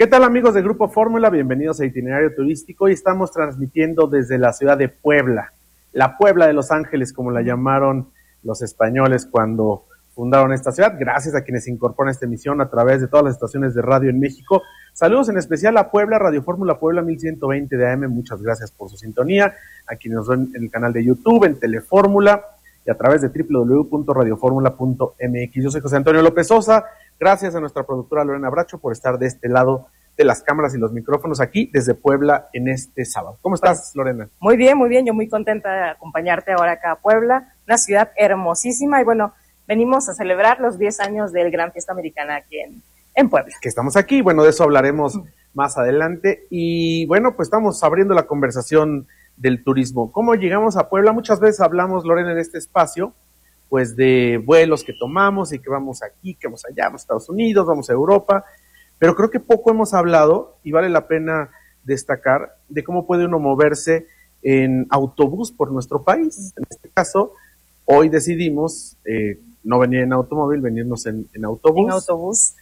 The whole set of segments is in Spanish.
¿Qué tal, amigos de Grupo Fórmula? Bienvenidos a Itinerario Turístico. Hoy estamos transmitiendo desde la ciudad de Puebla, la Puebla de Los Ángeles, como la llamaron los españoles cuando fundaron esta ciudad. Gracias a quienes se incorporan a esta emisión a través de todas las estaciones de radio en México. Saludos en especial a Puebla, Radio Fórmula Puebla 1120 de AM. Muchas gracias por su sintonía. A quienes nos ven en el canal de YouTube, en Telefórmula y a través de www.radioformula.mx. Yo soy José Antonio López Sosa. Gracias a nuestra productora Lorena Bracho por estar de este lado de las cámaras y los micrófonos aquí desde Puebla en este sábado. ¿Cómo estás, Lorena? Muy bien, muy bien. Yo muy contenta de acompañarte ahora acá a Puebla, una ciudad hermosísima. Y bueno, venimos a celebrar los 10 años del Gran Fiesta Americana aquí en Puebla. Que estamos aquí, bueno, de eso hablaremos más adelante. Y bueno, pues estamos abriendo la conversación del turismo. ¿Cómo llegamos a Puebla? Muchas veces hablamos, Lorena, en este espacio, pues de vuelos que tomamos y que vamos aquí, que vamos allá, vamos a Estados Unidos, vamos a Europa, pero creo que poco hemos hablado y vale la pena destacar de cómo puede uno moverse en autobús por nuestro país. En este caso, hoy decidimos no venir en automóvil, venirnos en autobús. En autobús.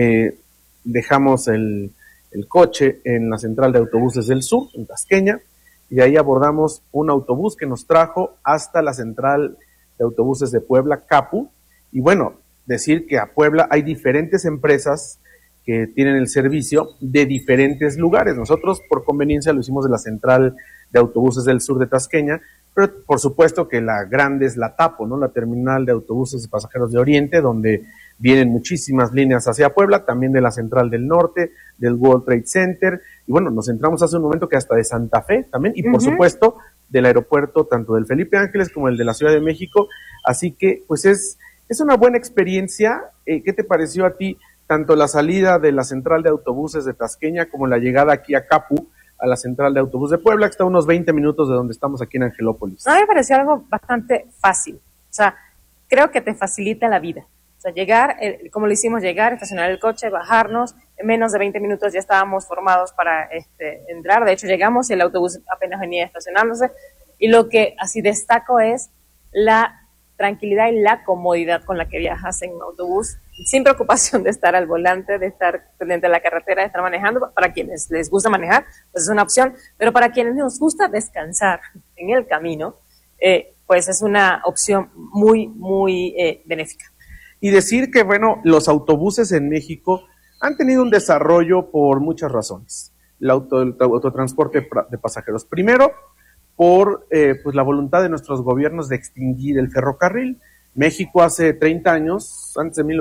Dejamos el coche en la central de autobuses del sur, en Tasqueña, y de ahí abordamos un autobús que nos trajo hasta la central de autobuses de Puebla, Capu. Y bueno, decir que a Puebla hay diferentes empresas que tienen el servicio de diferentes lugares. Nosotros, por conveniencia, lo hicimos de la central de autobuses del sur de Tasqueña, pero por supuesto que la grande es la TAPO, ¿no? La terminal de autobuses de pasajeros de Oriente, donde vienen muchísimas líneas hacia Puebla, también de la central del norte, del World Trade Center, y bueno, nos entramos hace un momento que hasta de Santa Fe también, y por supuesto del aeropuerto, tanto del Felipe Ángeles como el de la Ciudad de México. Así que pues es una buena experiencia. ¿Qué te pareció a ti tanto la salida de la central de autobuses de Tasqueña como la llegada aquí a Capu, a la central de autobús de Puebla, que está a unos 20 minutos de donde estamos aquí en Angelópolis? A mí me pareció algo bastante fácil. O sea, creo que te facilita la vida. O sea, llegar, como lo hicimos, llegar, estacionar el coche, bajarnos, en menos de 20 minutos ya estábamos formados para entrar. De hecho, llegamos y el autobús apenas venía estacionándose. Y lo que así destaco es la tranquilidad y la comodidad con la que viajas en un autobús, sin preocupación de estar al volante, de estar pendiente de la carretera, de estar manejando. Para quienes les gusta manejar, pues es una opción, pero para quienes nos gusta descansar en el camino, pues es una opción muy, muy benéfica. Y decir que, bueno, los autobuses en México han tenido un desarrollo por muchas razones. El autotransporte de pasajeros. Primero, por pues la voluntad de nuestros gobiernos de extinguir el ferrocarril. México hace 30 años, antes de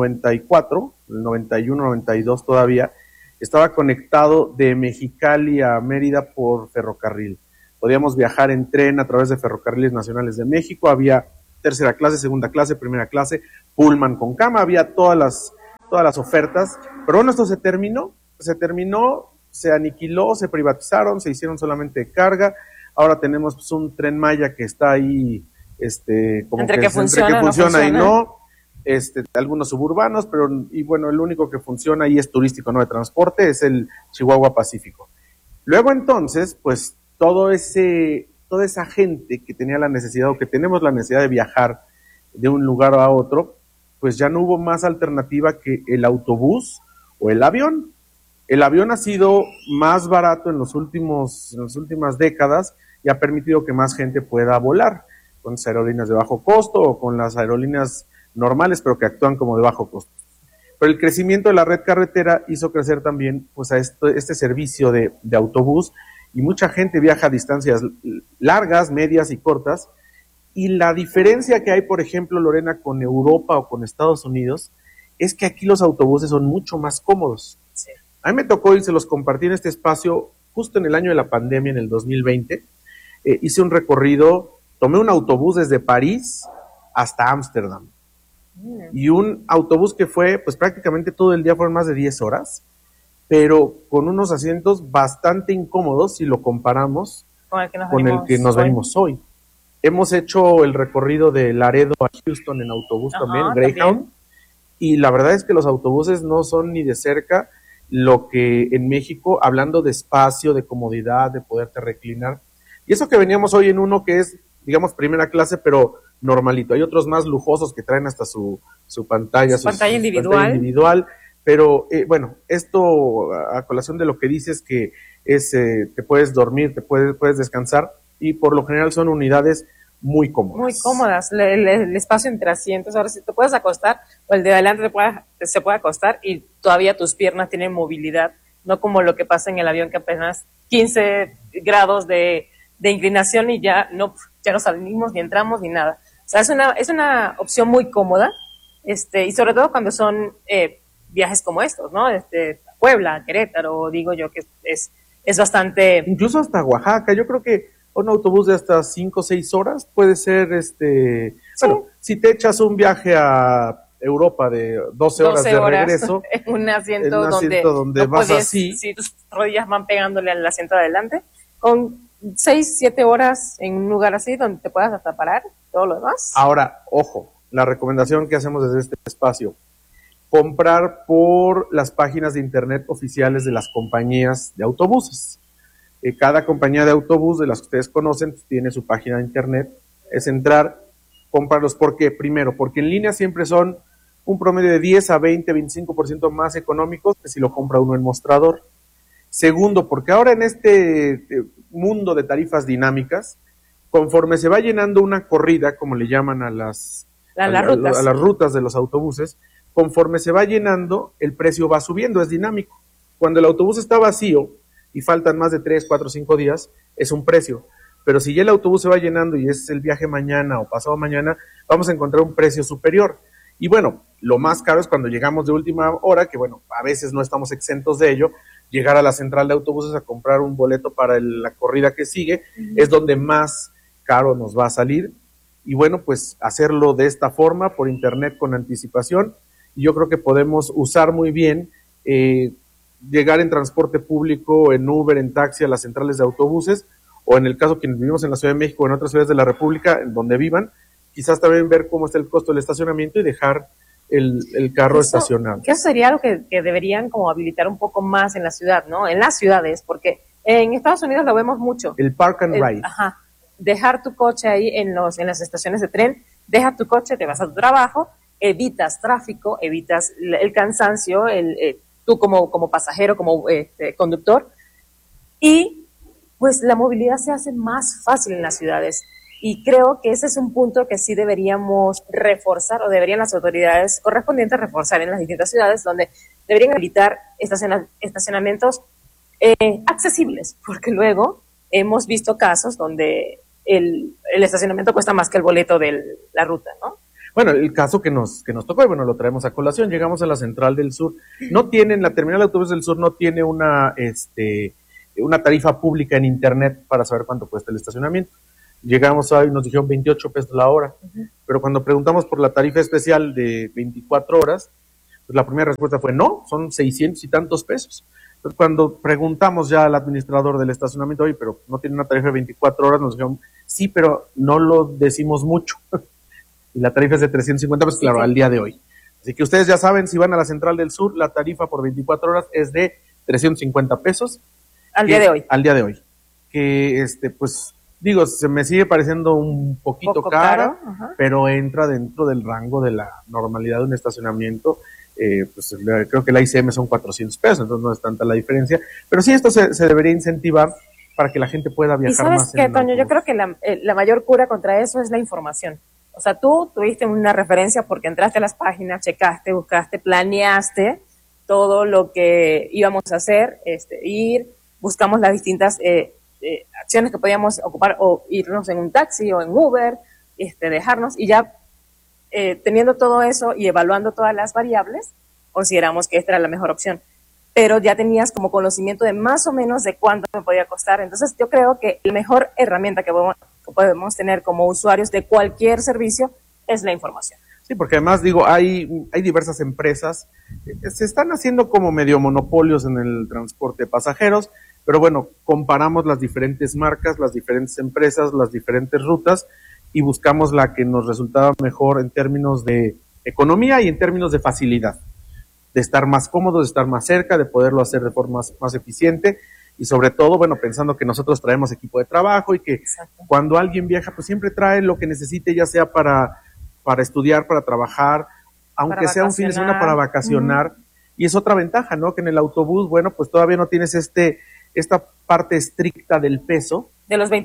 1994, el 91, 92 todavía, estaba conectado de Mexicali a Mérida por ferrocarril. Podíamos viajar en tren a través de ferrocarriles nacionales de México, había tercera clase, segunda clase, primera clase, pullman con cama, había todas las ofertas, pero bueno, esto se terminó, se aniquiló, se privatizaron, se hicieron solamente de carga. Ahora tenemos pues un Tren Maya que está ahí, como entre que funciona y no, algunos suburbanos, pero, y bueno, el único que funciona y es turístico, no de transporte, es el Chihuahua Pacífico. Luego entonces, pues, toda esa gente que tenía la necesidad, o que tenemos la necesidad de viajar de un lugar a otro, pues ya no hubo más alternativa que el autobús o el avión. El avión ha sido más barato en las últimas décadas y ha permitido que más gente pueda volar con las aerolíneas de bajo costo o con las aerolíneas normales, pero que actúan como de bajo costo. Pero el crecimiento de la red carretera hizo crecer también pues a este servicio de autobús, y mucha gente viaja a distancias largas, medias y cortas. Y la diferencia que hay, por ejemplo, Lorena, con Europa o con Estados Unidos, es que aquí los autobuses son mucho más cómodos. Sí. A mí me tocó y se los compartí en este espacio justo en el año de la pandemia, en el 2020. Hice un recorrido, tomé un autobús desde París hasta Ámsterdam. Y un autobús que fue, pues prácticamente todo el día, fueron más de 10 horas, pero con unos asientos bastante incómodos si lo comparamos con el que nos venimos hoy. Hemos hecho el recorrido de Laredo a Houston en autobús también, Greyhound, y la verdad es que los autobuses no son ni de cerca lo que en México, hablando de espacio, de comodidad, de poderte reclinar. Y eso que veníamos hoy en uno que es, digamos, primera clase, pero normalito. Hay otros más lujosos que traen hasta su pantalla, pantalla individual. Pero bueno, esto a colación de lo que dices que es, te puedes dormir, puedes descansar, y por lo general son unidades muy cómodas. Muy cómodas, el espacio entre asientos, ahora sí te puedes acostar, o el de adelante se puede acostar y todavía tus piernas tienen movilidad, no como lo que pasa en el avión que apenas 15 grados de inclinación y ya no salimos ni entramos ni nada. O sea, es una opción muy cómoda, y sobre todo cuando son viajes como estos, ¿no? Puebla, Querétaro, digo yo que es bastante... Incluso hasta Oaxaca, yo creo que un autobús de hasta 5 o 6 horas puede ser, Sí. bueno, si te echas un viaje a Europa de 12 horas de regreso, en un asiento donde no vas puedes, así, si tus rodillas van pegándole al asiento de adelante, con 6, 7 horas en un lugar así donde te puedas hasta parar, todo lo demás. Ahora, ojo, la recomendación que hacemos desde este espacio: comprar por las páginas de internet oficiales de las compañías de autobuses. Cada compañía de autobús de las que ustedes conocen pues, tiene su página de internet. Es entrar, comprarlos. ¿Por qué? Primero, porque en línea siempre son un promedio de 10 a 20, 25% más económicos que si lo compra uno en mostrador. Segundo, porque ahora en este mundo de tarifas dinámicas, conforme se va llenando una corrida, como le llaman a las rutas de los autobuses, conforme se va llenando, el precio va subiendo, es dinámico. Cuando el autobús está vacío y faltan más de 3, 4, 5 días, es un precio. Pero si ya el autobús se va llenando y es el viaje mañana o pasado mañana, vamos a encontrar un precio superior. Y bueno, lo más caro es cuando llegamos de última hora, que bueno, a veces no estamos exentos de ello, llegar a la central de autobuses a comprar un boleto para la corrida que sigue, es donde más caro nos va a salir. Y bueno, pues hacerlo de esta forma, por internet con anticipación, y yo creo que podemos usar muy bien llegar en transporte público, en Uber, en taxi a las centrales de autobuses, o en el caso que vivimos en la Ciudad de México o en otras ciudades de la República, en donde vivan, quizás también ver cómo está el costo del estacionamiento y dejar el carro estacionado. Eso sería algo que deberían como habilitar un poco más en la ciudad, ¿no? En las ciudades, porque en Estados Unidos lo vemos mucho. El park and ride. Ajá. Dejar tu coche ahí en las estaciones de tren, deja tu coche, te vas a tu trabajo, evitas tráfico, evitas el cansancio, tú como pasajero, como conductor, y pues la movilidad se hace más fácil en las ciudades. Y creo que ese es un punto que sí deberíamos reforzar, o deberían las autoridades correspondientes reforzar en las distintas ciudades, donde deberían habilitar estacionamientos accesibles, porque luego hemos visto casos donde el estacionamiento cuesta más que el boleto de la ruta, ¿no? Bueno, el caso que nos tocó, y bueno, lo traemos a colación, llegamos a la Central del Sur, la terminal de autobuses del Sur no tiene una tarifa pública en internet para saber cuánto cuesta el estacionamiento. Llegamos ahí y nos dijeron 28 pesos la hora, pero cuando preguntamos por la tarifa especial de 24 horas, pues la primera respuesta fue no, son 600 y tantos pesos. Entonces cuando preguntamos ya al administrador del estacionamiento, oye, pero no tiene una tarifa de 24 horas, nos dijeron, sí, pero no lo decimos mucho. Y la tarifa es de 350 pesos, claro, al día de hoy. Así que ustedes ya saben, si van a la Central del Sur, la tarifa por 24 horas es de 350 pesos. Al día de hoy. Al día de hoy. Que, pues, digo, se me sigue pareciendo un poquito caro, pero entra dentro del rango de la normalidad de un estacionamiento. Pues creo que la ICM son 400 pesos, entonces no es tanta la diferencia. Pero sí, esto se debería incentivar para que la gente pueda viajar más. ¿Y sabes qué, Toño? Yo creo que la mayor cura contra eso es la información. O sea, tú tuviste una referencia porque entraste a las páginas, checaste, buscaste, planeaste todo lo que íbamos a hacer, buscamos las distintas acciones que podíamos ocupar, o irnos en un taxi o en Uber, dejarnos, y ya teniendo todo eso y evaluando todas las variables, consideramos que esta era la mejor opción. Pero ya tenías como conocimiento de más o menos de cuánto me podía costar. Entonces yo creo que la mejor herramienta que podemos tener como usuarios de cualquier servicio es la información. Sí, porque además digo, hay diversas empresas que se están haciendo como medio monopolios en el transporte de pasajeros, pero bueno, comparamos las diferentes marcas, las diferentes empresas, las diferentes rutas y buscamos la que nos resultaba mejor en términos de economía y en términos de facilidad, de estar más cómodos, de estar más cerca, de poderlo hacer de forma más eficiente. Y sobre todo, bueno, pensando que nosotros traemos equipo de trabajo y que cuando alguien viaja, pues siempre trae lo que necesite, ya sea para estudiar, para trabajar, aunque sea un fin de semana para vacacionar. y es otra ventaja, ¿no? Que en el autobús, bueno, pues todavía no tienes esta parte estricta del peso. De los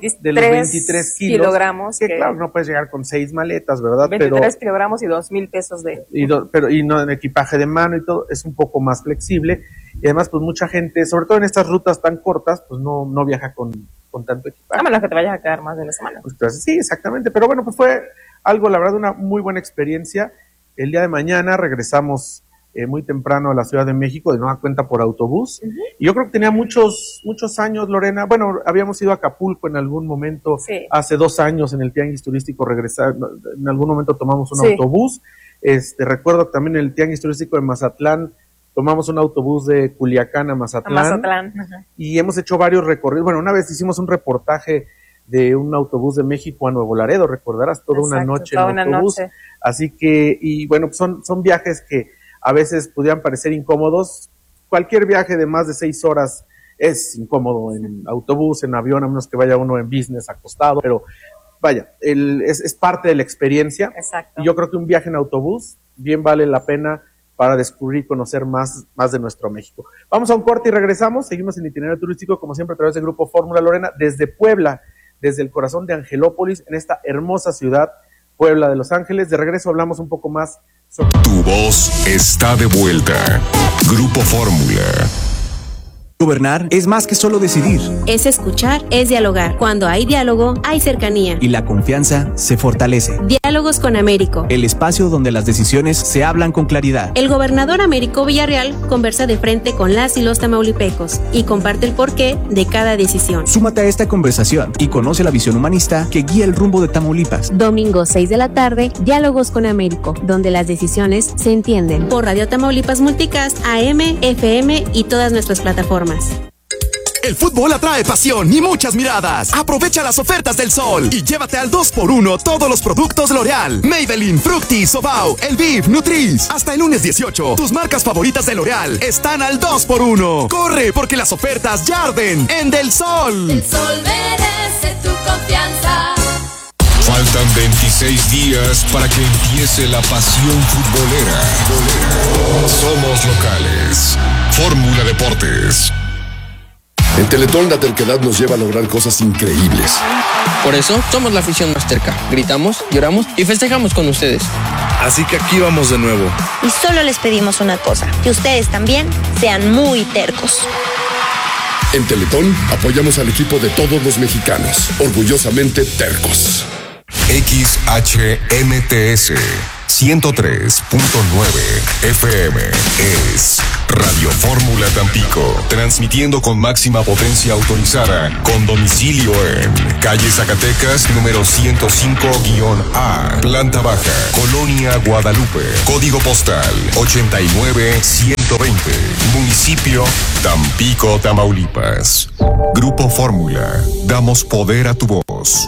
23 kilogramos. Que claro, no puedes llegar con 6 maletas, ¿verdad? 23 kilogramos y 2,000 pesos y no en equipaje de mano y todo, es un poco más flexible. Y además, pues mucha gente, sobre todo en estas rutas tan cortas, pues no viaja con tanto equipaje. A menos que te vayas a quedar más de una semana. Pues, sí, exactamente. Pero bueno, pues fue algo, la verdad, una muy buena experiencia. El día de mañana regresamos muy temprano a la Ciudad de México, de nueva cuenta por autobús. Uh-huh. Y yo creo que tenía muchos años, Lorena. Bueno, habíamos ido a Acapulco en algún momento, sí. Hace 2 años en el Tianguis Turístico regresar, en algún momento tomamos un autobús. Recuerdo que también en el Tianguis Turístico de Mazatlán tomamos un autobús de Culiacán a Mazatlán. Uh-huh. Y hemos hecho varios recorridos. Bueno, una vez hicimos un reportaje de un autobús de México a Nuevo Laredo, recordarás, toda una noche en autobús. Así que, y bueno, son viajes que a veces pudieran parecer incómodos. Cualquier viaje de más de 6 horas es incómodo en autobús, en avión, a menos que vaya uno en business acostado, pero vaya, es parte de la experiencia. Exacto. Y yo creo que un viaje en autobús bien vale la pena para descubrir y conocer más de nuestro México. Vamos a un corte y regresamos. Seguimos en Itinerario Turístico, como siempre, a través del Grupo Fórmula, Lorena, desde Puebla, desde el corazón de Angelópolis, en esta hermosa ciudad, Puebla de Los Ángeles. De regreso hablamos un poco más sobre... Tu voz está de vuelta. Grupo Fórmula. Gobernar es más que solo decidir. Es escuchar, es dialogar. Cuando hay diálogo, hay cercanía. Y la confianza se fortalece. Diálogos con Américo. El espacio donde las decisiones se hablan con claridad. El gobernador Américo Villarreal conversa de frente con las y los tamaulipecos y comparte el porqué de cada decisión. Súmate a esta conversación y conoce la visión humanista que guía el rumbo de Tamaulipas. Domingo 6 de la tarde, Diálogos con Américo, donde las decisiones se entienden. Por Radio Tamaulipas Multicast, AM, FM y todas nuestras plataformas. El fútbol atrae pasión y muchas miradas. Aprovecha las ofertas del sol y llévate al 2x1 todos los productos L'Oreal, Maybelline, Fructis, Sobao, Elviv, Nutris. Hasta el lunes 18, tus marcas favoritas de L'Oreal están al 2x1. Corre, porque las ofertas ya arden en Del Sol. El sol merece tu confianza. Faltan 26 días para que empiece la pasión futbolera. Somos locales. Fórmula Deportes. En Teletón la terquedad nos lleva a lograr cosas increíbles. Por eso somos la afición más terca. Gritamos, lloramos y festejamos con ustedes. Así que aquí vamos de nuevo. Y solo les pedimos una cosa, que ustedes también sean muy tercos. En Teletón apoyamos al equipo de todos los mexicanos, orgullosamente tercos. XHMTS 103.9 FM es Radio Fórmula Tampico, transmitiendo con máxima potencia autorizada, con domicilio en calle Zacatecas, número 105-A, planta baja, Colonia Guadalupe, código postal 89120, municipio Tampico, Tamaulipas. Grupo Fórmula, damos poder a tu voz.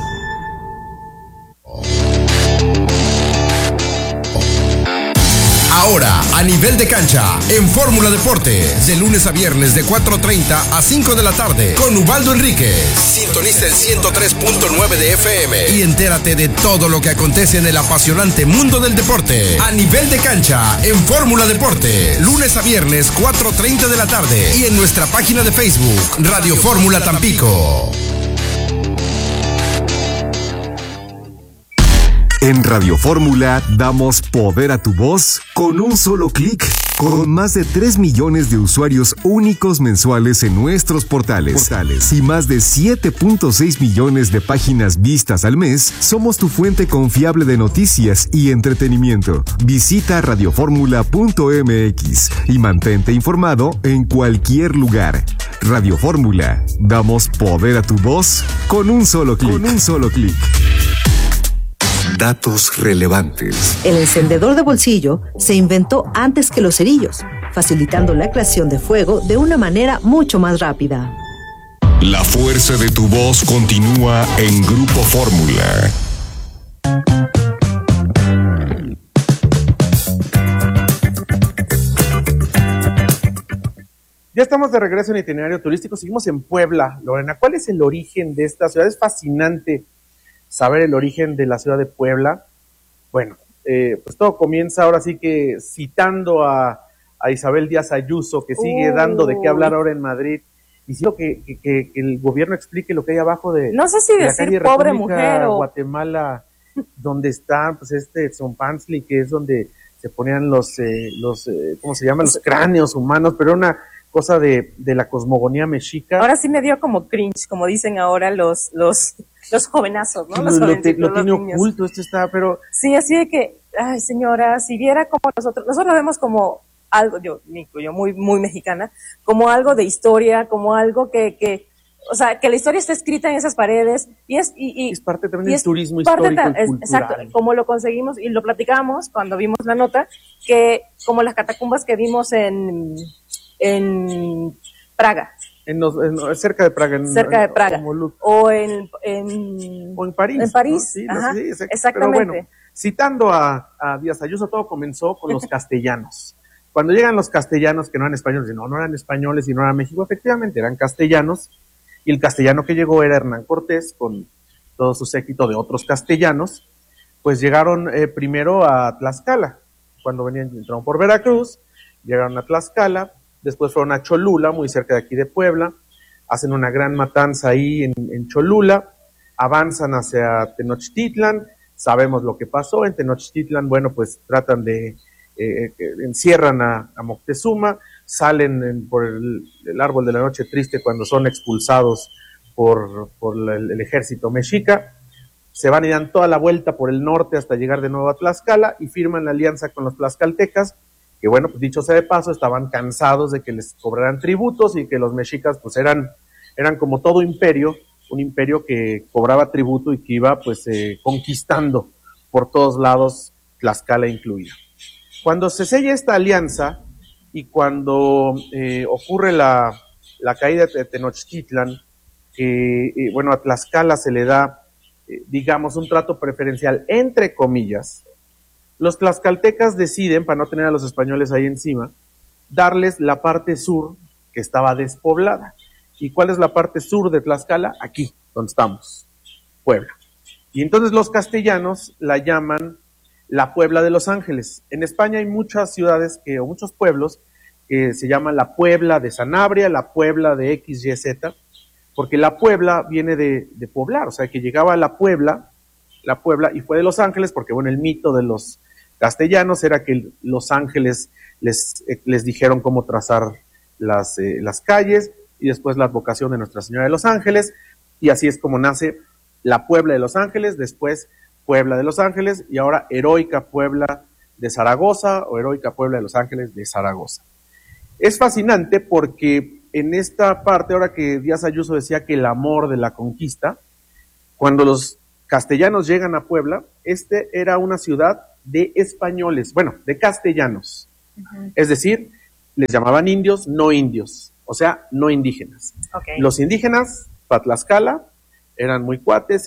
Ahora, a nivel de cancha, en Fórmula Deportes, de lunes a viernes de 4:30 a 5 de la tarde, con Ubaldo Enríquez. Sintoniza el 103.9 de FM y entérate de todo lo que acontece en el apasionante mundo del deporte. A nivel de cancha, en Fórmula Deporte, lunes a viernes 4:30 de la tarde y en nuestra página de Facebook, Radio Fórmula Tampico. En Radio Fórmula damos poder a tu voz con un solo clic. Con más de 3 millones de usuarios únicos mensuales en nuestros portales y más de 7.6 millones de páginas vistas al mes, somos tu fuente confiable de noticias y entretenimiento. Visita radioformula.mx y mantente informado en cualquier lugar. Radio Fórmula, damos poder a tu voz con un solo clic. Datos relevantes. El encendedor de bolsillo se inventó antes que los cerillos, facilitando la creación de fuego de una manera mucho más rápida. La fuerza de tu voz continúa en Grupo Fórmula. Ya estamos de regreso en Itinerario Turístico, seguimos en Puebla. Lorena, ¿cuál es el origen de esta ciudad? Es fascinante saber el origen de la ciudad de Puebla. Bueno, pues todo comienza ahora sí que citando a a Isabel Díaz Ayuso, que sigue dando de qué hablar ahora en Madrid, diciendo que el gobierno explique lo que hay abajo de, no sé si de la decir calle pobre República, mujer o Guatemala, donde está pues Tzompantli, que es donde se ponían los ¿cómo se llama? Los cráneos humanos, pero era una cosa de la cosmogonía mexica. Ahora sí me dio como cringe, como dicen ahora los jovenazos, ¿no? Lo tiene oculto, esto está, pero... Sí, así de que, ay señora, si viera como nosotros lo vemos como algo, yo muy, muy mexicana, como algo de historia, como algo que o sea, que la historia está escrita en esas paredes y es parte también del turismo histórico y cultural. Exacto, como lo conseguimos y lo platicamos cuando vimos la nota, que como las catacumbas que vimos en Praga. Cerca de Praga. O en París. En París, ¿no? Sí, ajá, sí, exactamente. Pero bueno, citando a Díaz Ayuso, todo comenzó con los castellanos. Cuando llegan los castellanos, que no eran españoles, no eran españoles y no eran México, efectivamente eran castellanos, y el castellano que llegó era Hernán Cortés, con todo su séquito de otros castellanos, pues llegaron primero a Tlaxcala, cuando entraron por Veracruz, llegaron a Tlaxcala, después fueron a Cholula, muy cerca de aquí de Puebla, hacen una gran matanza ahí en Cholula, avanzan hacia Tenochtitlan, sabemos lo que pasó, en Tenochtitlan, bueno, pues tratan de, encierran a Moctezuma, salen por el árbol de la noche triste cuando son expulsados por el ejército mexica, se van y dan toda la vuelta por el norte hasta llegar de nuevo a Tlaxcala y firman la alianza con los tlaxcaltecas, que bueno, pues dicho sea de paso, estaban cansados de que les cobraran tributos y que los mexicas pues eran como todo imperio, un imperio que cobraba tributo y que iba pues conquistando por todos lados, Tlaxcala incluida. Cuando se sella esta alianza y cuando ocurre la caída de Tenochtitlan, bueno, a Tlaxcala se le da, digamos, un trato preferencial, entre comillas, los tlaxcaltecas deciden, para no tener a los españoles ahí encima, darles la parte sur que estaba despoblada. ¿Y cuál es la parte sur de Tlaxcala? Aquí, donde estamos, Puebla. Y entonces los castellanos la llaman la Puebla de Los Ángeles. En España hay muchas ciudades o muchos pueblos que se llaman la Puebla de Sanabria, la Puebla de XYZ, porque la Puebla viene de poblar, o sea que llegaba a la Puebla y fue de Los Ángeles, porque bueno, el mito de los castellanos era que Los Ángeles les dijeron cómo trazar las calles, y después la advocación de Nuestra Señora de Los Ángeles, y así es como nace la Puebla de Los Ángeles, después Puebla de Los Ángeles, y ahora Heroica Puebla de Zaragoza, o Heroica Puebla de Los Ángeles de Zaragoza. Es fascinante porque en esta parte, ahora que Díaz Ayuso decía que el amor de la conquista, cuando los castellanos llegan a Puebla, era una ciudad de españoles, bueno, de castellanos. Uh-huh. Es decir, les llamaban indios, o sea, no indígenas. Okay. Los indígenas, para Tlaxcala, eran muy cuates,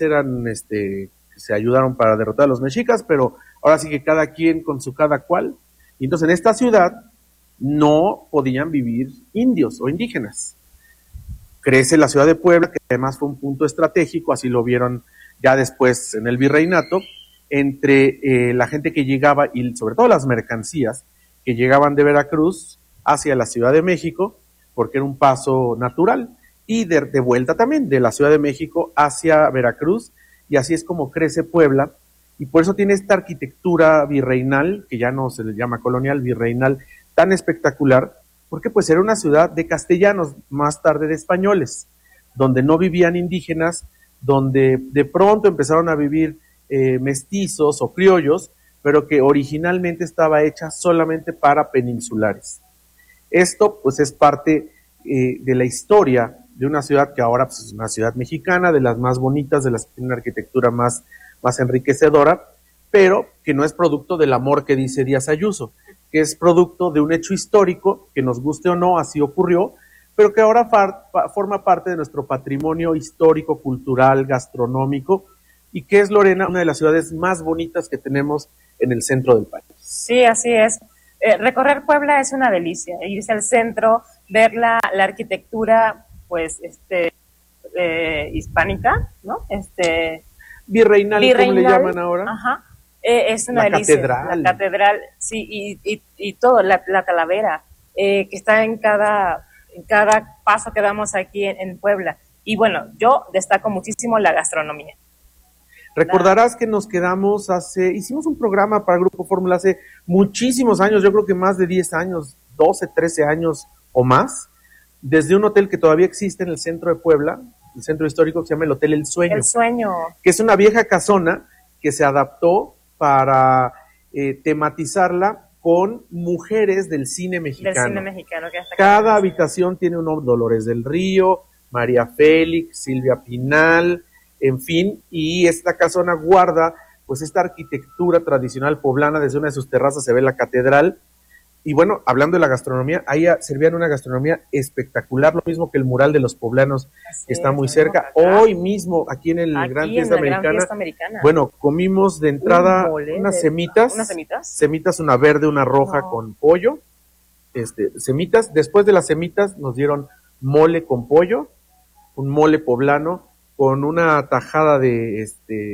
se ayudaron para derrotar a los mexicas, pero ahora sí que cada quien con su cada cual. Y entonces en esta ciudad no podían vivir indios o indígenas. Crece la ciudad de Puebla, que además fue un punto estratégico, así lo vieron ya después en el virreinato, entre la gente que llegaba y sobre todo las mercancías que llegaban de Veracruz hacia la Ciudad de México, porque era un paso natural, y de vuelta también de la Ciudad de México hacia Veracruz, y así es como crece Puebla, y por eso tiene esta arquitectura virreinal, que ya no se le llama colonial, virreinal, tan espectacular, porque pues era una ciudad de castellanos, más tarde de españoles, donde no vivían indígenas, donde de pronto empezaron a vivir mestizos o criollos, pero que originalmente estaba hecha solamente para peninsulares. Esto pues es parte de la historia de una ciudad que ahora pues, es una ciudad mexicana, de las más bonitas, de las que tiene una arquitectura más enriquecedora, pero que no es producto del amor que dice Díaz Ayuso, que es producto de un hecho histórico, que nos guste o no, así ocurrió, pero que ahora forma parte de nuestro patrimonio histórico, cultural, gastronómico, y que es, Lorena, una de las ciudades más bonitas que tenemos en el centro del país. Sí, así es. Recorrer Puebla es una delicia, irse al centro, ver la arquitectura, pues, hispánica, ¿no? Virreinal, como le llaman ahora. Ajá. Es una delicia. La catedral, sí, y todo, la Talavera, que está en cada paso que damos aquí en Puebla. Y bueno, yo destaco muchísimo la gastronomía. Recordarás que nos quedamos hicimos un programa para Grupo Fórmula hace muchísimos años, yo creo que más de 10 años, 12, 13 años o más, desde un hotel que todavía existe en el centro de Puebla, el centro histórico, que se llama el Hotel El Sueño. El Sueño. Que es una vieja casona que se adaptó para tematizarla con mujeres del cine mexicano. Del cine mexicano. Cada habitación tiene un nombre: Dolores del Río, María Félix, Silvia Pinal, en fin, y esta casona guarda pues esta arquitectura tradicional poblana. Desde una de sus terrazas se ve la catedral. Y bueno, hablando de la gastronomía, ahí servían una gastronomía espectacular, lo mismo que el mural de los poblanos, que está muy cerca. Hoy mismo, aquí en el Gran Fiesta Americana, bueno, comimos de entrada unas semitas, semitas, una verde, una roja con pollo, semitas. Después de las semitas nos dieron mole con pollo, un mole poblano, con una tajada de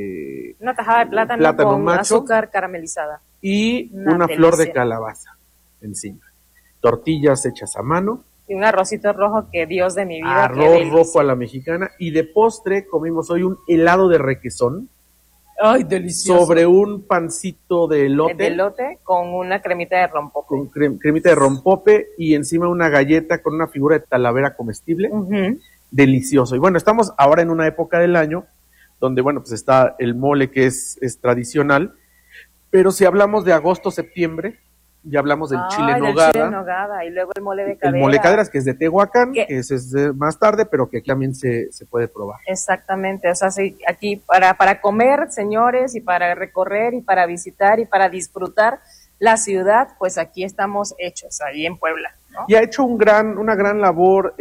plátano con macho, azúcar caramelizada y una flor de calabaza encima. Tortillas hechas a mano. Y un arrocito rojo, que Dios de mi vida. Arroz rojo a la mexicana. Y de postre comimos hoy un helado de requesón. ¡Ay, delicioso! Sobre un pancito de elote. De elote con una cremita de rompope. Con cremita de rompope y encima una galleta con una figura de talavera comestible. Delicioso. Y bueno, estamos ahora en una época del año donde, bueno, pues está el mole, que es tradicional. Pero si hablamos de agosto, septiembre, ya hablamos del chile en nogada. Chile en nogada, y luego el mole de cadera. El mole de caderas, que es de Tehuacán, que es de más tarde, pero que aquí también se puede probar. Exactamente, o sea, sí, aquí para comer, señores, y para recorrer, y para visitar, y para disfrutar la ciudad, pues aquí estamos hechos, ahí en Puebla, ¿no? Y ha hecho una gran labor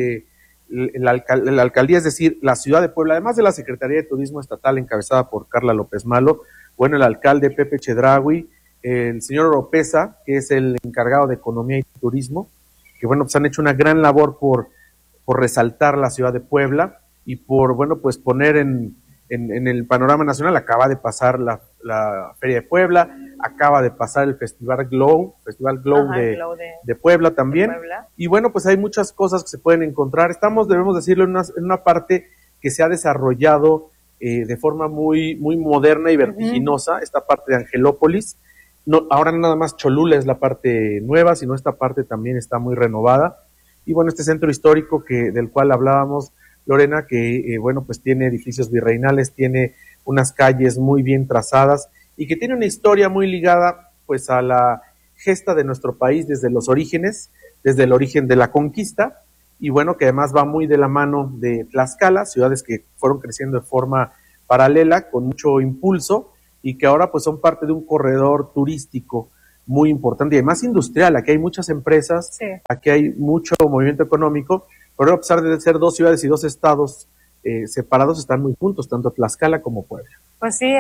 la alcaldía, es decir, la ciudad de Puebla, además de la Secretaría de Turismo Estatal encabezada por Carla López Malo, bueno, el alcalde Pepe Chedraui, el señor Oropesa, que es el encargado de Economía y Turismo, que bueno, pues han hecho una gran labor por resaltar la ciudad de Puebla y por, bueno, pues poner en el panorama nacional. Acaba de pasar la Feria de Puebla, acaba de pasar el Festival Glow de Puebla también. De Puebla. Y bueno, pues hay muchas cosas que se pueden encontrar. Debemos decirlo, en una parte que se ha desarrollado de forma muy, muy moderna y vertiginosa, esta parte de Angelópolis. No, ahora no nada más Cholula es la parte nueva, sino esta parte también está muy renovada. Y bueno, este centro histórico del cual hablábamos, Lorena, que bueno, pues tiene edificios virreinales, tiene unas calles muy bien trazadas y que tiene una historia muy ligada pues a la gesta de nuestro país desde los orígenes, desde el origen de la conquista, y bueno, que además va muy de la mano de Tlaxcala, ciudades que fueron creciendo de forma paralela, con mucho impulso, y que ahora pues son parte de un corredor turístico muy importante y además industrial. Aquí hay muchas empresas, aquí hay mucho movimiento económico, pero a pesar de ser dos ciudades y dos estados separados, están muy juntos, tanto Tlaxcala como Puebla. Pues sí,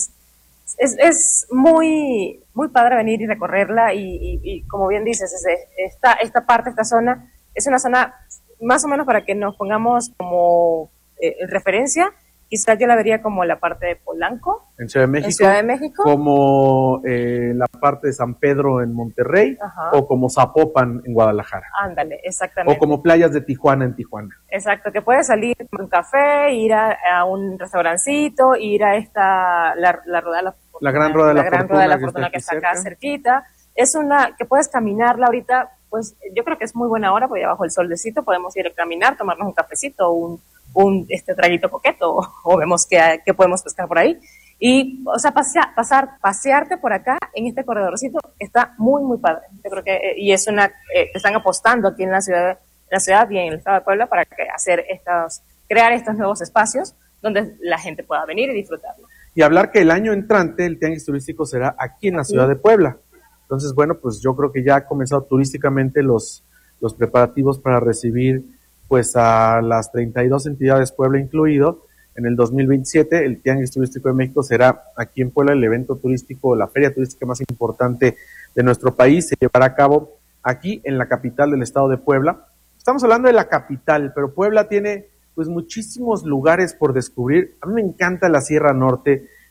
es muy, muy padre venir y recorrerla y como bien dices, esta parte, esta zona, es una zona más o menos para que nos pongamos como referencia. Quizás yo la vería como la parte de Polanco, en Ciudad de México, como la parte de San Pedro en Monterrey, o como Zapopan en Guadalajara. Ándale, exactamente. O como playas de Tijuana en Tijuana. Exacto, que puedes salir a un café, ir a un restaurancito, ir a la Gran Rueda de la Fortuna que está acá cerquita. Es una que puedes caminarla ahorita, pues yo creo que es muy buena hora, porque ya bajo el solecito podemos ir a caminar, tomarnos un cafecito, un traguito coqueto, o vemos que podemos pescar por ahí. Y, o sea, pasearte por acá en este corredorcito está muy, muy padre. Yo creo que, y es están apostando aquí en la ciudad y en el estado de Puebla para crear estos nuevos espacios donde la gente pueda venir y disfrutarlo. Y hablar que el año entrante el tianguis turístico será aquí en la ciudad de Puebla. Entonces, bueno, pues yo creo que ya ha comenzado turísticamente los preparativos para recibir pues a las 32 entidades, Puebla incluido. En el 2027 el Tianguis Turístico de México será aquí en Puebla el evento turístico, la feria turística más importante de nuestro país. Se llevará a cabo aquí en la capital del estado de Puebla. Estamos hablando de la capital, pero Puebla tiene pues muchísimos lugares por descubrir. A mí me encanta la Sierra Norte,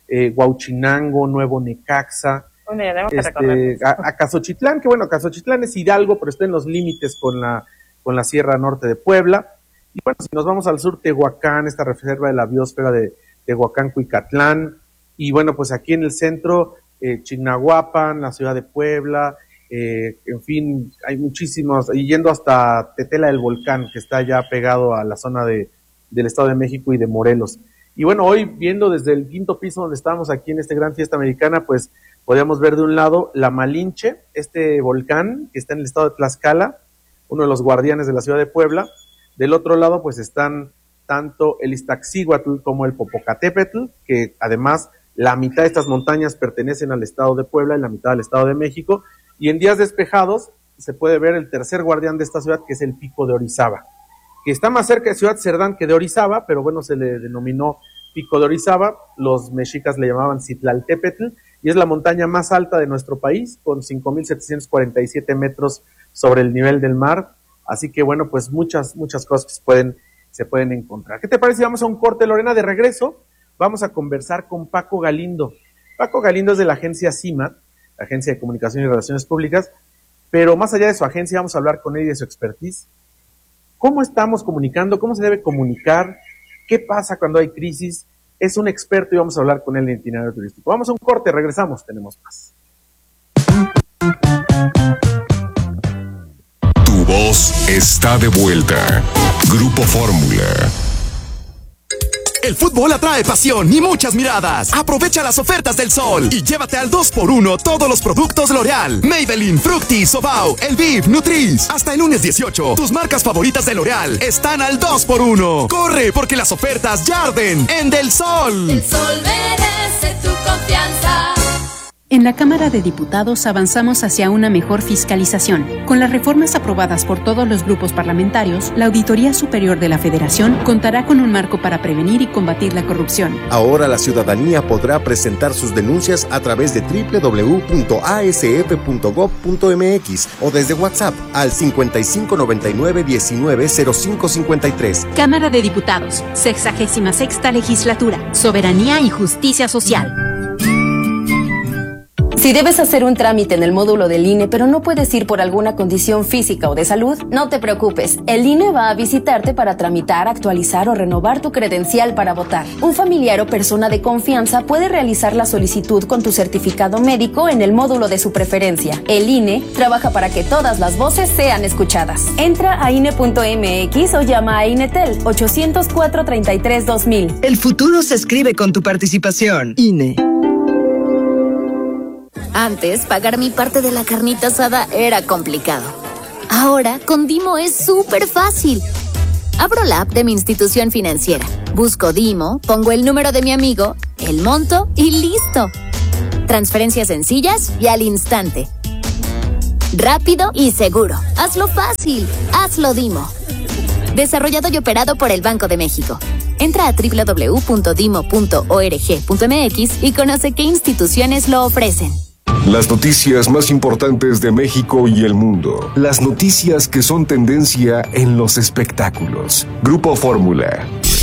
Huauchinango, Nuevo Necaxa, a Cazochitlán, que bueno, Cazochitlán es Hidalgo, pero está en los límites con la Sierra Norte de Puebla. Y bueno, si nos vamos al sur, Tehuacán, esta reserva de la biosfera de Tehuacán-Cuicatlán, y bueno, pues aquí en el centro, Chignahuapan, la ciudad de Puebla, en fin, hay muchísimos, y yendo hasta Tetela del Volcán, que está ya pegado a la zona del Estado de México y de Morelos. Y bueno, hoy viendo desde el quinto piso donde estábamos aquí en este gran fiesta americana, pues podíamos ver de un lado la Malinche, este volcán que está en el estado de Tlaxcala, uno de los guardianes de la ciudad de Puebla. Del otro lado pues están tanto el Iztaccíhuatl como el Popocatépetl, que además la mitad de estas montañas pertenecen al estado de Puebla y la mitad al estado de México. Y en días despejados se puede ver el tercer guardián de esta ciudad, que es el Pico de Orizaba, que está más cerca de Ciudad Cerdán que de Orizaba, pero bueno, se le denominó Pico de Orizaba. Los mexicas le llamaban Citlaltépetl, y es la montaña más alta de nuestro país, con 5,747 metros sobre el nivel del mar. Así que bueno, pues muchas cosas se pueden encontrar. ¿Qué te parece si vamos a un corte, Lorena? De regreso vamos a conversar con Paco Galindo. Paco Galindo es de la agencia CIMA, la Agencia de Comunicación y Relaciones Públicas, pero más allá de su agencia vamos a hablar con él y de su expertise. ¿Cómo estamos comunicando? ¿Cómo se debe comunicar? ¿Qué pasa cuando hay crisis? Es un experto y vamos a hablar con él en itinerario turístico. Vamos a un corte, regresamos, tenemos más. Tu voz está de vuelta. Grupo Fórmula. El fútbol atrae pasión y muchas miradas. Aprovecha las ofertas del sol y llévate al 2x1 todos los productos L'Oreal, Maybelline, Fructis, Sobao, Elviv, Nutriz. Hasta el lunes 18, tus marcas favoritas de L'Oreal están al 2x1. Corre, porque las ofertas ya arden en Del Sol. El sol merece tu confianza. En la Cámara de Diputados avanzamos hacia una mejor fiscalización. Con las reformas aprobadas por todos los grupos parlamentarios, la Auditoría Superior de la Federación contará con un marco para prevenir y combatir la corrupción. Ahora la ciudadanía podrá presentar sus denuncias a través de www.asf.gov.mx o desde WhatsApp al 5599-190553. Cámara de Diputados, 66ª Legislatura, Soberanía y Justicia Social. Si debes hacer un trámite en el módulo del INE, pero no puedes ir por alguna condición física o de salud, no te preocupes. El INE va a visitarte para tramitar, actualizar o renovar tu credencial para votar. Un familiar o persona de confianza puede realizar la solicitud con tu certificado médico en el módulo de su preferencia. El INE trabaja para que todas las voces sean escuchadas. Entra a INE.mx o llama a INETEL 800-433-2000. El futuro se escribe con tu participación. INE. Antes, pagar mi parte de la carnita asada era complicado. Ahora, con Dimo es súper fácil. Abro la app de mi institución financiera, busco Dimo, pongo el número de mi amigo, el monto y ¡listo! Transferencias sencillas y al instante. Rápido y seguro. Hazlo fácil. Hazlo Dimo. Desarrollado y operado por el Banco de México. Entra a www.dimo.org.mx y conoce qué instituciones lo ofrecen. Las noticias más importantes de México y el mundo. Las noticias que son tendencia en los espectáculos. Grupo Fórmula.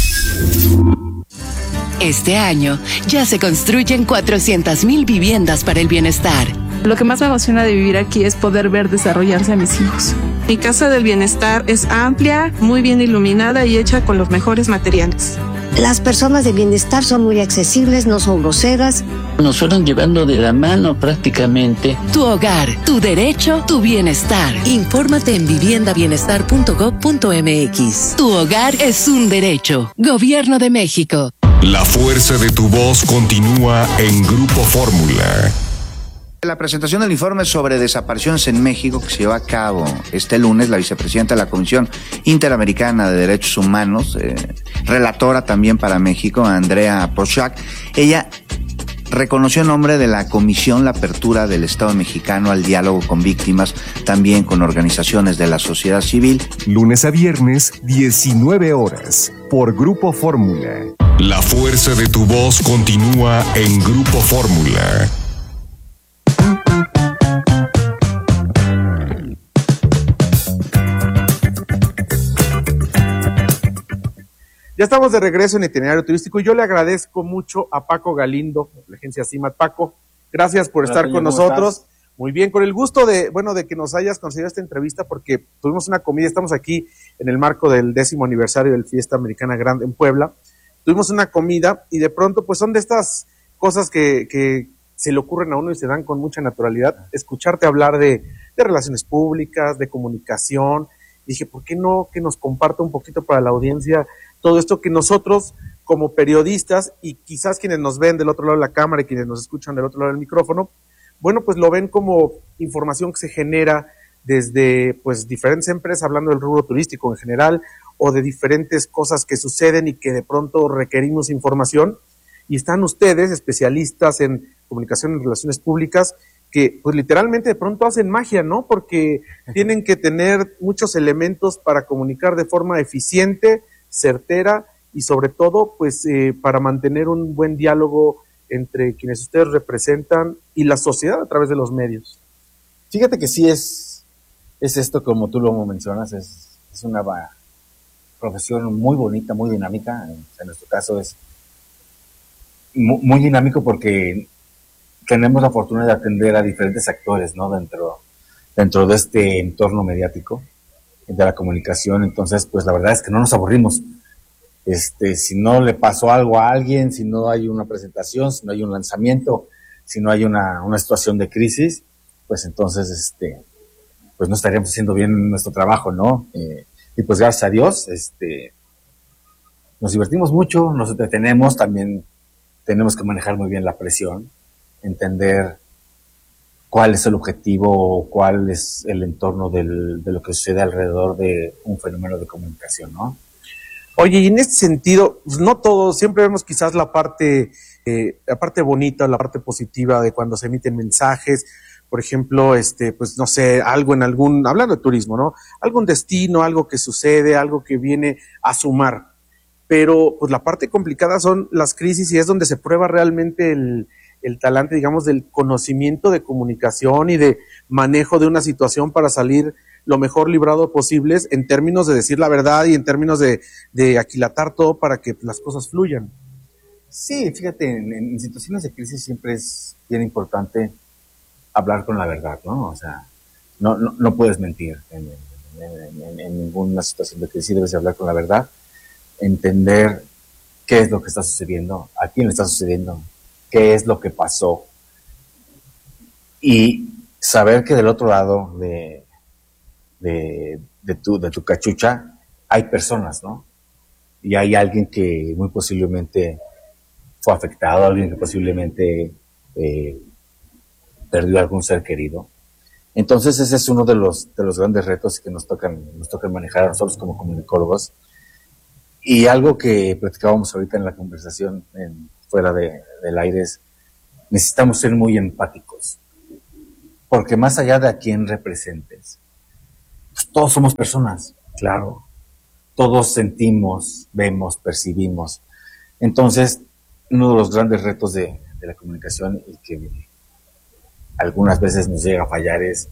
Este año ya se construyen 400,000 viviendas para el bienestar. Lo que más me emociona de vivir aquí es poder ver desarrollarse a mis hijos. Mi casa del bienestar es amplia, muy bien iluminada y hecha con los mejores materiales. Las personas de bienestar son muy accesibles, no son groseras. Nos fueron llevando de la mano prácticamente. Tu hogar, tu derecho, tu bienestar. Infórmate en viviendabienestar.gov.mx. Tu hogar es un derecho. Gobierno de México. La fuerza de tu voz continúa en Grupo Fórmula. La presentación del informe sobre desapariciones en México que se lleva a cabo este lunes, la vicepresidenta de la Comisión Interamericana de Derechos Humanos, relatora también para México, Andrea Prochac, ella reconoció en nombre de la Comisión la apertura del Estado mexicano al diálogo con víctimas, también con organizaciones de la sociedad civil. Lunes a viernes, 19 horas, por Grupo Fórmula. La fuerza de tu voz continúa en Grupo Fórmula. Ya estamos de regreso en Itinerario Turístico y yo le agradezco mucho a Paco Galindo, de la agencia CIMAT. Paco, gracias por estar con nosotros. Muy bien, con el gusto de que nos hayas concedido esta entrevista, porque tuvimos una comida, estamos aquí en el marco del 10º aniversario del Fiesta Americana Grande en Puebla. Tuvimos una comida y de pronto pues son de estas cosas que se le ocurren a uno y se dan con mucha naturalidad. Escucharte hablar de relaciones públicas, de comunicación. Dije, ¿por qué no que nos comparta un poquito para la audiencia todo esto que nosotros como periodistas y quizás quienes nos ven del otro lado de la cámara y quienes nos escuchan del otro lado del micrófono, bueno, pues lo ven como información que se genera desde pues diferentes empresas, hablando del rubro turístico en general, o de diferentes cosas que suceden y que de pronto requerimos información, y están ustedes, especialistas en comunicación en relaciones públicas, que pues literalmente de pronto hacen magia, ¿no? Porque tienen que tener muchos elementos para comunicar de forma eficiente, certera y sobre todo pues para mantener un buen diálogo entre quienes ustedes representan y la sociedad a través de los medios. Fíjate que sí es esto, como tú lo mencionas, es una profesión muy bonita, muy dinámica. En nuestro caso es muy dinámico porque tenemos la fortuna de atender a diferentes actores, ¿no? Dentro de este entorno mediático de la comunicación. Entonces, pues la verdad es que no nos aburrimos. Si no le pasó algo a alguien, si no hay una presentación, si no hay un lanzamiento, si no hay una situación de crisis, pues entonces, pues no estaríamos haciendo bien nuestro trabajo, ¿no? Y pues gracias a Dios, nos divertimos mucho, nos entretenemos, también tenemos que manejar muy bien la presión, entender cuál es el objetivo, cuál es el entorno de lo que sucede alrededor de un fenómeno de comunicación, ¿no? Oye, y en este sentido, pues no todos, siempre vemos quizás la parte bonita, la parte positiva de cuando se emiten mensajes, por ejemplo, pues no sé, algo en hablando de turismo, ¿no? Algún destino, algo que sucede, algo que viene a sumar. Pero pues la parte complicada son las crisis y es donde se prueba realmente el talante, digamos, del conocimiento de comunicación y de manejo de una situación para salir lo mejor librado posibles en términos de decir la verdad y en términos de aquilatar todo para que las cosas fluyan. Sí, fíjate, en situaciones de crisis siempre es bien importante hablar con la verdad, ¿no? O sea, no puedes mentir en ninguna situación de crisis, debes hablar con la verdad, entender qué es lo que está sucediendo, a quién le está sucediendo, qué es lo que pasó, y saber que del otro lado de tu cachucha hay personas, ¿no? Y hay alguien que muy posiblemente fue afectado, alguien que posiblemente perdió algún ser querido. Entonces ese es uno de los grandes retos que nos tocan manejar a nosotros como comunicólogos. Y algo que platicábamos ahorita en la conversación fuera del aire es, necesitamos ser muy empáticos, porque más allá de a quién representes, pues todos somos personas, claro, todos sentimos, vemos, percibimos. Entonces, uno de los grandes retos de la comunicación y que algunas veces nos llega a fallar es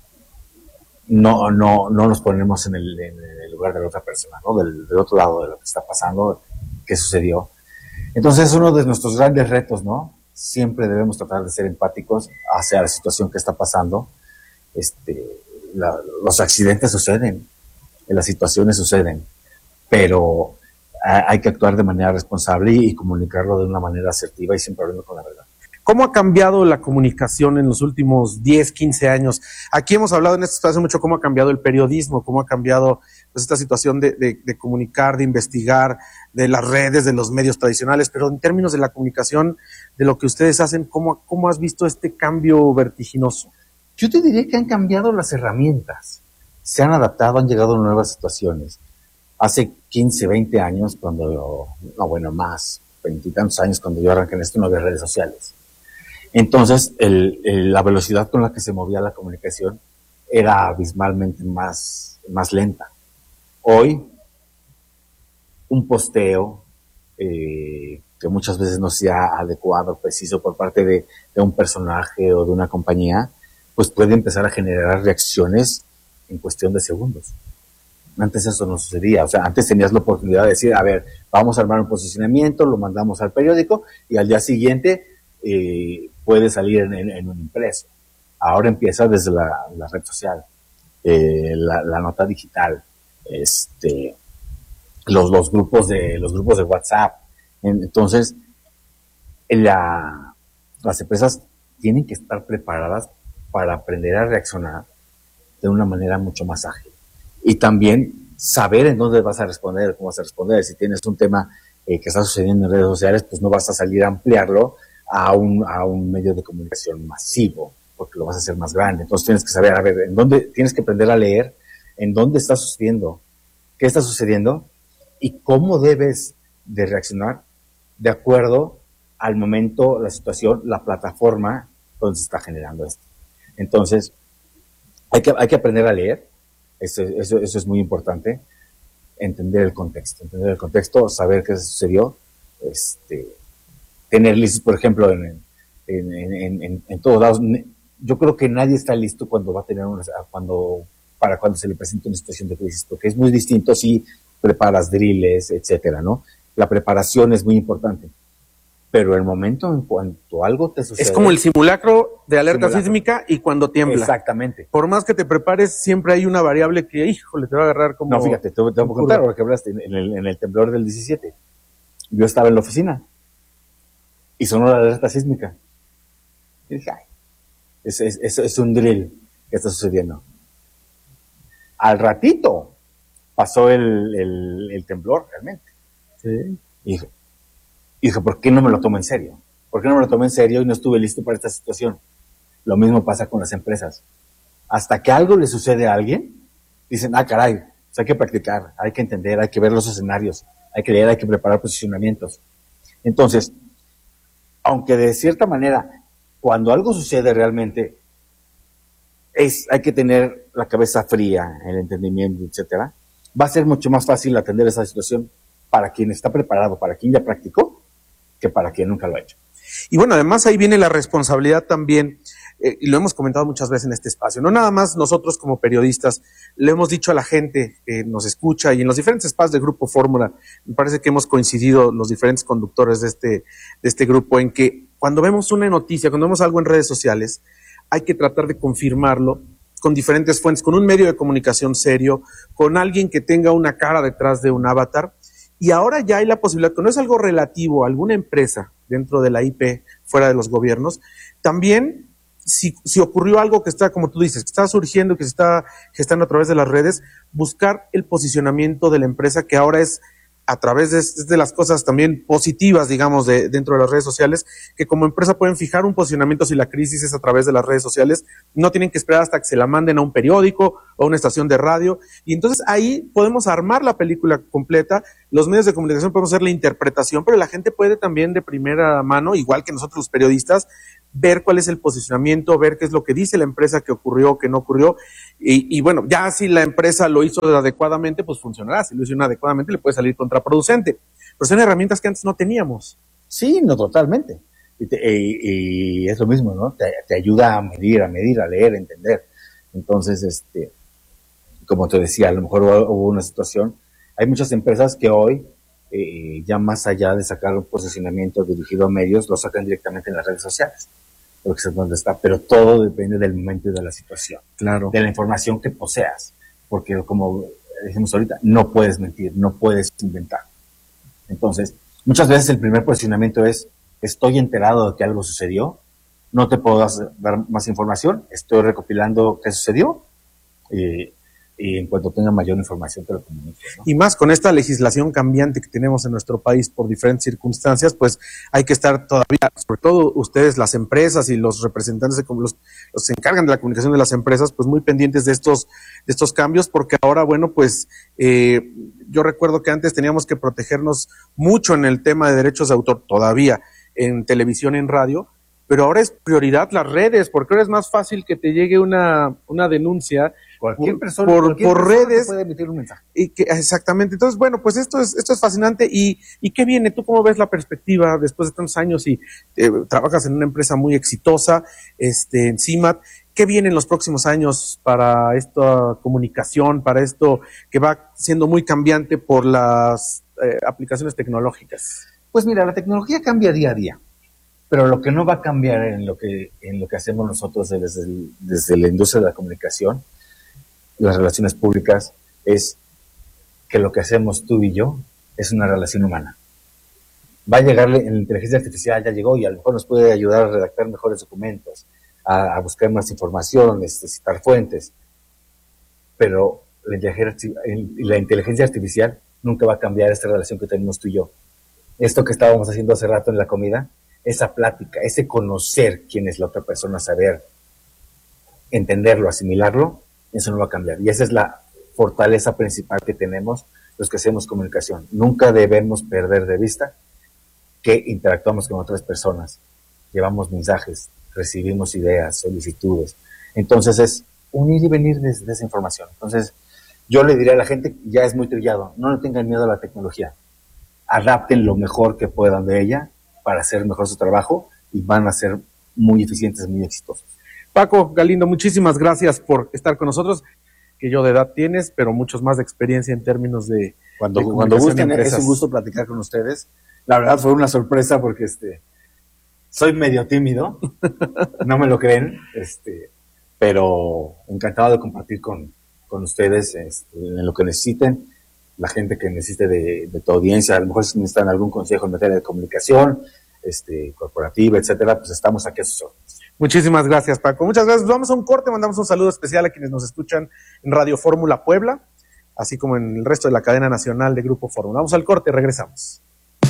no nos ponemos en el lugar de la otra persona, ¿no? Del otro lado de lo que está pasando, qué sucedió. Entonces, uno de nuestros grandes retos, ¿no? Siempre debemos tratar de ser empáticos hacia la situación que está pasando. Los accidentes suceden, las situaciones suceden, pero hay que actuar de manera responsable y comunicarlo de una manera asertiva y siempre hablando con la verdad. ¿Cómo ha cambiado la comunicación en los últimos 10, 15 años? Aquí hemos hablado en esta situación mucho cómo ha cambiado el periodismo, cómo ha cambiado pues, esta situación de comunicar, de investigar, de las redes, de los medios tradicionales, pero en términos de la comunicación, de lo que ustedes hacen, ¿cómo has visto este cambio vertiginoso? Yo te diría que han cambiado las herramientas, se han adaptado, han llegado a nuevas situaciones. Hace 15, 20 años, más, 20 y tantos años, cuando yo arranqué en esto, no había redes sociales. Entonces, la velocidad con la que se movía la comunicación era abismalmente más lenta. Hoy, un posteo que muchas veces no sea adecuado, preciso por parte de un personaje o de una compañía, pues puede empezar a generar reacciones en cuestión de segundos. Antes eso no sucedía, o sea, antes tenías la oportunidad de decir, a ver, vamos a armar un posicionamiento, lo mandamos al periódico y al día siguiente puede salir en un impreso. Ahora empieza desde la red social, la nota digital, los grupos de WhatsApp. Entonces, las empresas tienen que estar preparadas para aprender a reaccionar de una manera mucho más ágil. Y también saber en dónde vas a responder, cómo vas a responder. Si tienes un tema que está sucediendo en redes sociales, pues no vas a salir a ampliarlo a un medio de comunicación masivo, porque lo vas a hacer más grande. Entonces tienes que saber, a ver, en dónde tienes que aprender a leer, en dónde está sucediendo, qué está sucediendo y cómo debes de reaccionar de acuerdo al momento, la situación, la plataforma donde se está generando esto. Entonces, hay que aprender a leer. Eso es muy importante. Entender el contexto, saber qué sucedió, tener listos, por ejemplo, en todos lados. Yo creo que nadie está listo cuando va a tener cuando se le presenta una situación de crisis, porque es muy distinto si preparas drills, etcétera, ¿no? La preparación es muy importante. Pero el momento en cuanto algo te sucede... Es como el simulacro de alerta sísmica y cuando tiembla. Exactamente. Por más que te prepares, siempre hay una variable que, híjole, te va a agarrar como... No, fíjate, te voy a contar ahora que hablaste, en el temblor del 17. Yo estaba en la oficina y sonó la alerta sísmica. Y dije, ay, es un drill que está sucediendo. Al ratito pasó el temblor, realmente. Sí. Y dije, ¿por qué no me lo tomo en serio? ¿Por qué no me lo tomo en serio y no estuve listo para esta situación? Lo mismo pasa con las empresas. Hasta que algo le sucede a alguien, dicen, caray, pues hay que practicar, hay que entender, hay que ver los escenarios, hay que leer, hay que preparar posicionamientos. Entonces, aunque de cierta manera, cuando algo sucede realmente, hay que tener la cabeza fría, el entendimiento, etcétera, va a ser mucho más fácil atender esa situación para quien está preparado, para quien ya practicó, que para quien nunca lo ha hecho. Y bueno, además ahí viene la responsabilidad también, y lo hemos comentado muchas veces en este espacio, no nada más nosotros como periodistas, le hemos dicho a la gente que nos escucha y en los diferentes espacios del Grupo Fórmula, me parece que hemos coincidido los diferentes conductores de este grupo en que cuando vemos una noticia, cuando vemos algo en redes sociales, hay que tratar de confirmarlo con diferentes fuentes, con un medio de comunicación serio, con alguien que tenga una cara detrás de un avatar. Y ahora ya hay la posibilidad, que no es algo relativo a alguna empresa dentro de la IP, fuera de los gobiernos, también si ocurrió algo que está, como tú dices, que está surgiendo, que se está gestando a través de las redes, buscar el posicionamiento de la empresa, que ahora es a través de las cosas también positivas, digamos, dentro de las redes sociales, que como empresa pueden fijar un posicionamiento si la crisis es a través de las redes sociales, no tienen que esperar hasta que se la manden a un periódico o a una estación de radio, y entonces ahí podemos armar la película completa, los medios de comunicación podemos hacer la interpretación, pero la gente puede también de primera mano, igual que nosotros los periodistas, ver cuál es el posicionamiento, ver qué es lo que dice la empresa que ocurrió, que no ocurrió, y bueno, ya si la empresa lo hizo adecuadamente, pues funcionará, si lo hizo inadecuadamente le puede salir contraproducente, pero son herramientas que antes no teníamos. Sí, no, totalmente, y es lo mismo, ¿no? Te ayuda a medir, a leer, a entender. Entonces, como te decía, a lo mejor hubo una situación, hay muchas empresas que hoy, ya más allá de sacar un posicionamiento dirigido a medios, lo sacan directamente en las redes sociales, porque es donde está, pero todo depende del momento y de la situación, claro, de la información que poseas, porque como dijimos ahorita, no puedes mentir, no puedes inventar. Entonces, muchas veces el primer posicionamiento es, estoy enterado de que algo sucedió, no te puedo dar más información, estoy recopilando qué sucedió, y en cuanto tenga mayor información te lo comunico, ¿no? Y más con esta legislación cambiante que tenemos en nuestro país por diferentes circunstancias, pues hay que estar todavía, sobre todo ustedes, las empresas y los representantes, los que se encargan de la comunicación de las empresas, pues muy pendientes de estos cambios, porque ahora, bueno, pues yo recuerdo que antes teníamos que protegernos mucho en el tema de derechos de autor, todavía en televisión, en radio, pero ahora es prioridad las redes, porque ahora es más fácil que te llegue una denuncia cualquier persona por redes puede emitir un mensaje. Exactamente. Entonces, bueno, pues esto es fascinante. ¿Y qué viene? ¿Tú cómo ves la perspectiva después de tantos años y trabajas en una empresa muy exitosa, en CIMAT? ¿Qué viene en los próximos años para esta comunicación, para esto que va siendo muy cambiante por las aplicaciones tecnológicas? Pues mira, la tecnología cambia día a día, pero lo que no va a cambiar en lo que hacemos nosotros desde la industria de la comunicación, las relaciones públicas, es que lo que hacemos tú y yo es una relación humana. Va a llegarle, en la inteligencia artificial ya llegó y a lo mejor nos puede ayudar a redactar mejores documentos, a buscar más información, citar fuentes, pero la inteligencia artificial nunca va a cambiar esta relación que tenemos tú y yo. Esto que estábamos haciendo hace rato en la comida, esa plática, ese conocer quién es la otra persona, saber entenderlo, asimilarlo, eso no va a cambiar. Y esa es la fortaleza principal que tenemos los que hacemos comunicación. Nunca debemos perder de vista que interactuamos con otras personas, llevamos mensajes, recibimos ideas, solicitudes. Entonces es un ir y venir de esa información. Entonces yo le diría a la gente, ya es muy trillado, no le tengan miedo a la tecnología, adapten lo mejor que puedan de ella para hacer mejor su trabajo y van a ser muy eficientes, muy exitosos. Paco Galindo, muchísimas gracias por estar con nosotros, que yo de edad tienes, pero muchos más de experiencia en términos de Cuando gusten, es un gusto platicar con ustedes. La verdad fue una sorpresa porque soy medio tímido, no me lo creen, pero encantado de compartir con ustedes en lo que necesiten, la gente que necesite de tu audiencia, a lo mejor si necesitan algún consejo en materia de comunicación, corporativa, etcétera, pues estamos aquí a sus órdenes. Muchísimas gracias, Paco. Muchas gracias. Vamos a un corte, mandamos un saludo especial a quienes nos escuchan en Radio Fórmula Puebla, así como en el resto de la cadena nacional de Grupo Fórmula. Vamos al corte, regresamos.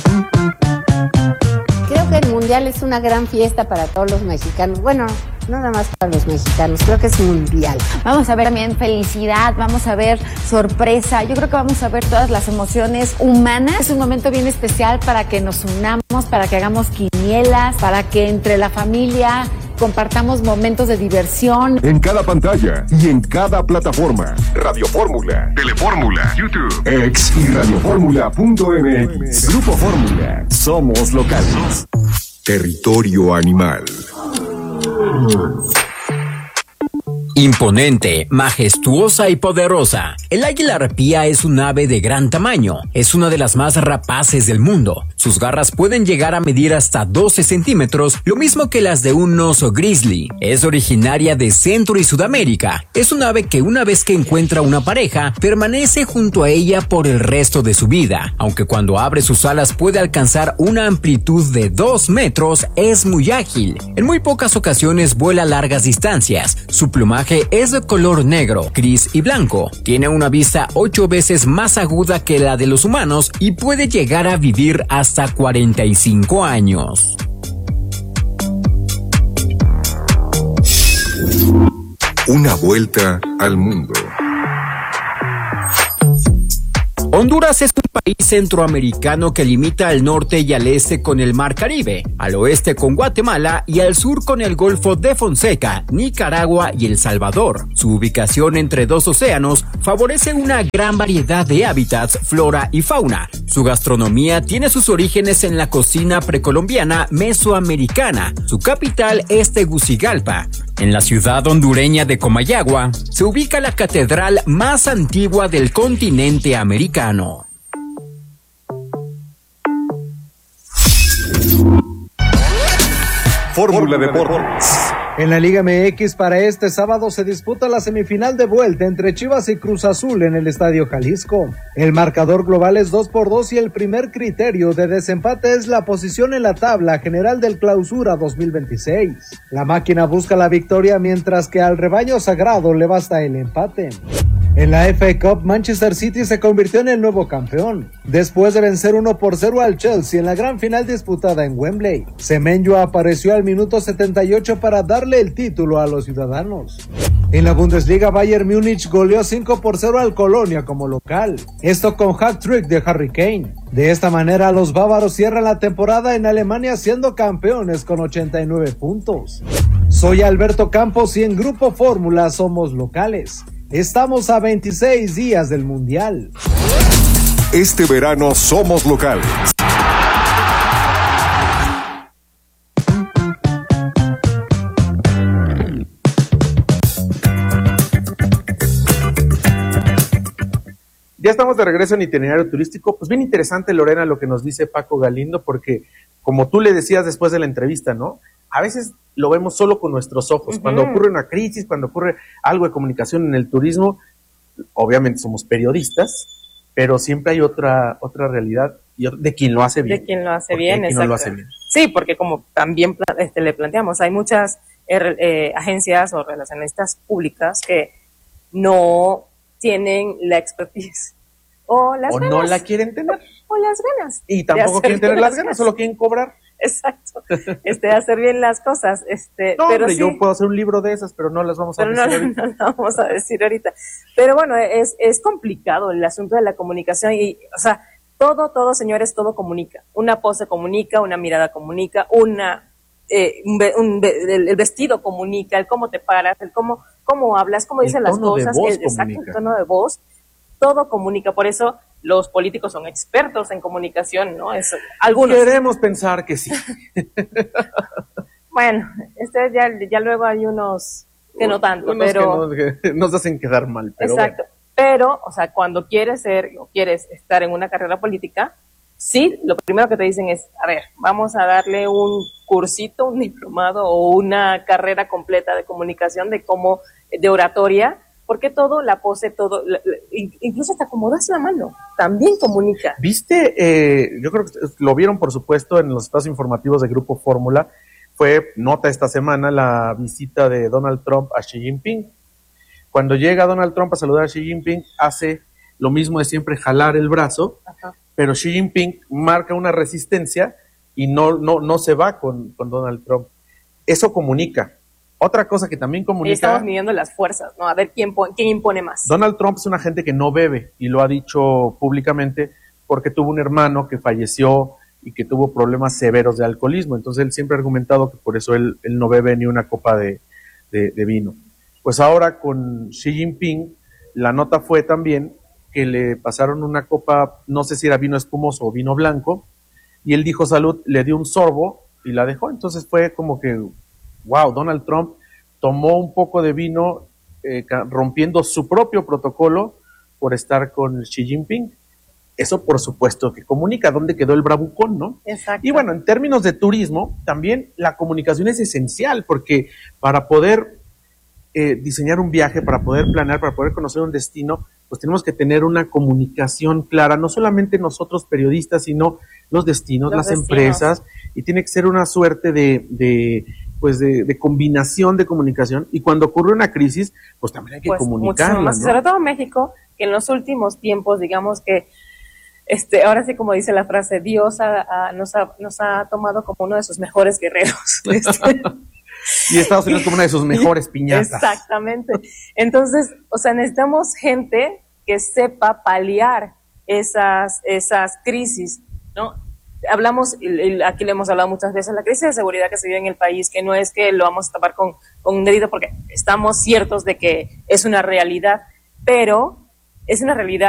Creo que el Mundial es una gran fiesta para todos los mexicanos. Bueno, no nada más para los mexicanos, creo que es mundial. Vamos a ver también felicidad, vamos a ver sorpresa. Yo creo que vamos a ver todas las emociones humanas. Es un momento bien especial para que nos unamos, para que hagamos quinielas, para que entre la familia compartamos momentos de diversión. En cada pantalla y en cada plataforma. Radio Fórmula, Telefórmula, YouTube, X y radiofórmula.mx. Grupo Fórmula. Somos locales. Territorio animal. Imponente, majestuosa y poderosa. El águila arpía es un ave de gran tamaño. Es una de las más rapaces del mundo. Sus garras pueden llegar a medir hasta 12 centímetros, lo mismo que las de un oso grizzly. Es originaria de Centro y Sudamérica. Es un ave que una vez que encuentra una pareja, permanece junto a ella por el resto de su vida. Aunque cuando abre sus alas puede alcanzar una amplitud de 2 metros, es muy ágil. En muy pocas ocasiones vuela largas distancias. Su plumaje es de color negro, gris y blanco. Tiene una vista 8 veces más aguda que la de los humanos y puede llegar a vivir hasta 45 años. Una vuelta al mundo. Honduras es un país centroamericano que limita al norte y al este con el Mar Caribe, al oeste con Guatemala y al sur con el Golfo de Fonseca, Nicaragua y El Salvador. Su ubicación entre dos océanos favorece una gran variedad de hábitats, flora y fauna. Su gastronomía tiene sus orígenes en la cocina precolombiana mesoamericana. Su capital es Tegucigalpa. En la ciudad hondureña de Comayagua se ubica la catedral más antigua del continente americano. Fórmula Deportes. En la Liga MX para este sábado se disputa la semifinal de vuelta entre Chivas y Cruz Azul en el Estadio Jalisco. El marcador global es 2-2 y el primer criterio de desempate es la posición en la tabla general del Clausura 2026. La máquina busca la victoria mientras que al rebaño sagrado le basta el empate. En la FA Cup, Manchester City se convirtió en el nuevo campeón, después de vencer 1-0 al Chelsea en la gran final disputada en Wembley. Semenyo apareció al minuto 78 para darle el título a los ciudadanos. En la Bundesliga, Bayern Múnich goleó 5-0 al Colonia como local, esto con hat-trick de Harry Kane. De esta manera, los bávaros cierran la temporada en Alemania siendo campeones con 89 puntos. Soy Alberto Campos y en Grupo Fórmula somos locales. Estamos a 26 días del Mundial. Este verano somos locales. Ya estamos de regreso en Itinerario Turístico. Pues bien interesante, Lorena, lo que nos dice Paco Galindo, porque como tú le decías después de la entrevista, ¿no? A veces lo vemos solo con nuestros ojos. Uh-huh. Cuando ocurre una crisis, cuando ocurre algo de comunicación en el turismo, obviamente somos periodistas, pero siempre hay otra realidad de quien lo hace bien. De quien lo hace bien, exacto. No lo hace bien. Sí, porque como también le planteamos, hay muchas agencias o relacionistas públicas que no tienen la expertise o las ganas. No la quieren tener. O las ganas. Y tampoco quieren tener las ganas, solo quieren cobrar. Exacto. Hacer bien las cosas. No, pero hombre, sí, yo puedo hacer un libro de esas, pero no las vamos a decir ahorita. No vamos a decir ahorita. Pero bueno, es complicado el asunto de la comunicación y, o sea, todo, señores, todo comunica. Una pose comunica, una mirada comunica, el vestido comunica, el cómo te paras, el cómo hablas, cómo dices las cosas, el tono de voz, todo comunica. Por eso los políticos son expertos en comunicación, ¿no? Algunos. Queremos pensar que sí. Bueno, ya luego hay unos que no tanto, pero que nos hacen quedar mal. Pero exacto. Bueno. Pero, o sea, cuando quieres estar en una carrera política, sí, lo primero que te dicen es, a ver, vamos a darle un cursito, un diplomado o una carrera completa de comunicación, de oratoria, porque todo, la pose, todo, incluso hasta como das la mano, también comunica. ¿Viste? Yo creo que lo vieron, por supuesto, en los espacios informativos de Grupo Fórmula. Fue nota esta semana la visita de Donald Trump a Xi Jinping. Cuando llega Donald Trump a saludar a Xi Jinping, hace lo mismo de siempre, jalar el brazo. Ajá. Pero Xi Jinping marca una resistencia y no se va con Donald Trump. Eso comunica. Otra cosa que también comunica... Y estamos midiendo las fuerzas, ¿no? A ver quién impone más. Donald Trump es una gente que no bebe, y lo ha dicho públicamente porque tuvo un hermano que falleció y que tuvo problemas severos de alcoholismo. Entonces él siempre ha argumentado que por eso él no bebe ni una copa de vino. Pues ahora con Xi Jinping, la nota fue también que le pasaron una copa, no sé si era vino espumoso o vino blanco, y él dijo salud, le dio un sorbo y la dejó. Entonces fue como que, wow, Donald Trump tomó un poco de vino, rompiendo su propio protocolo por estar con Xi Jinping. Eso, por supuesto, que comunica dónde quedó el bravucón, ¿no? Exacto. Y bueno, en términos de turismo, también la comunicación es esencial, porque para poder diseñar un viaje, para poder planear, para poder conocer un destino, pues tenemos que tener una comunicación clara, no solamente nosotros periodistas, sino los destinos, las empresas, y tiene que ser una suerte de combinación de comunicación, y cuando ocurre una crisis, pues también hay que comunicarla, ¿no? Sobre todo en México, que en los últimos tiempos, digamos que ahora sí, como dice la frase, Dios nos ha tomado como uno de sus mejores guerreros. Y Estados Unidos como una de sus mejores piñatas. Exactamente. Entonces, o sea, necesitamos gente que sepa paliar esas crisis, ¿no? Aquí le hemos hablado muchas veces, la crisis de seguridad que se vive en el país, que no es que lo vamos a tapar con un dedito, porque estamos ciertos de que es una realidad, pero es una realidad